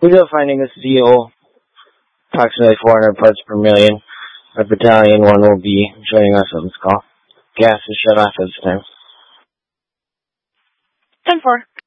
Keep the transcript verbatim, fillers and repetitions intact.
We are finding a seal, approximately four hundred parts per million. Our battalion one will be joining us on this call. Gas is shut off at this time. ten four.